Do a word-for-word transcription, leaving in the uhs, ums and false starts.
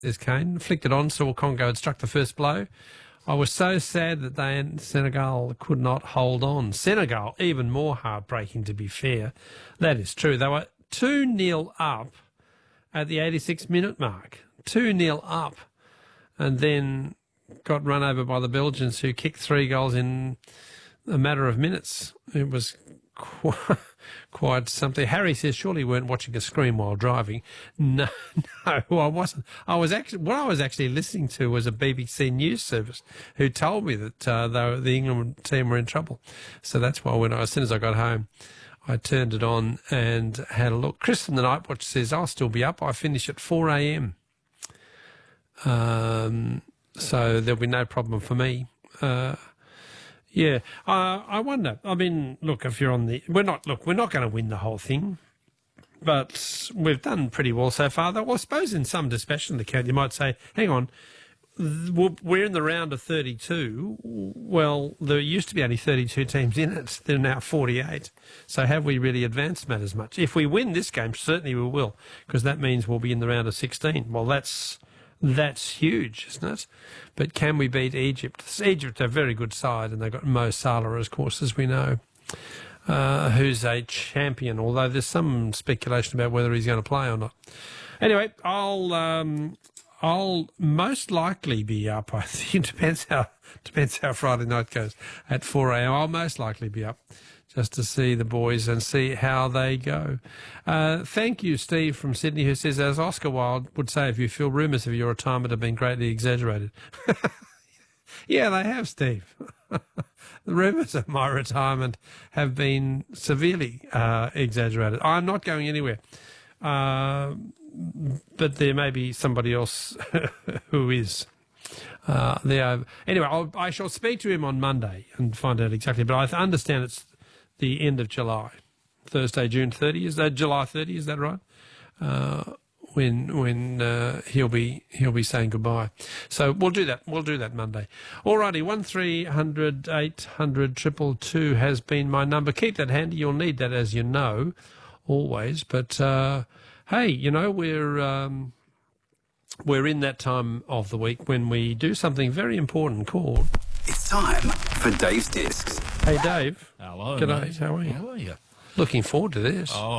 There's Kane, flicked it on, saw Congo had struck the first blow. I was so sad that they Senegal could not hold on. Senegal, even more heartbreaking, to be fair. That is true. They were two nil up at the eighty-six minute mark. two nil up. And then got run over by the Belgians, who kicked three goals in a matter of minutes. It was quite, quite something. Harry says, surely you weren't watching a screen while driving. No, no, I wasn't. I was actually, what I was actually listening to was a B B C News service who told me that uh, they were, the England team were in trouble. So that's why when I, as soon as I got home, I turned it on and had a look. Chris from the Night Watch says, I'll still be up. I finish at four a m Um, so there'll be no problem for me. Uh, yeah, uh, I wonder. I mean, look, if you're on the, we're not. Look, we're not going to win the whole thing, but we've done pretty well so far. Though I suppose in some dispassionate account, you might say, "Hang on, we're in the round of thirty-two. Well, there used to be only thirty-two teams in it. There are now forty-eight. So have we really advanced matters much? If we win this game, certainly we will, because that means we'll be in the round of sixteen. Well, that's that's huge, isn't it? But can we beat Egypt? Egypt are a very good side, and they've got Mo Salah, of course, as we know, uh, who's a champion, although there's some speculation about whether he's going to play or not. Anyway, I'll... Um, I'll most likely be up. I think it depends how depends how Friday night goes at four a m. I'll most likely be up just to see the boys and see how they go. Uh, thank you, Steve from Sydney, who says, as Oscar Wilde would say, if you feel rumours of your retirement have been greatly exaggerated. Yeah, they have, Steve. The rumours of my retirement have been severely uh, exaggerated. I'm not going anywhere. Uh, but there may be somebody else who is uh, there. Anyway, I'll, I shall speak to him on Monday and find out exactly. But I understand it's the end of July, Thursday, June thirtieth. Is that July thirtieth? Is that right? Uh, when when uh, he'll be he'll be saying goodbye. So we'll do that. We'll do that Monday. Alrighty, one three hundred eight hundred triple two has been my number. Keep that handy. You'll need that, as you know, always. But uh, hey, you know, we're um, we're in that time of the week when we do something very important called... It's time for Dave's Discs. Hey, Dave. Hello. G'day. Mate. How are you? How are you? Looking forward to this. Oh,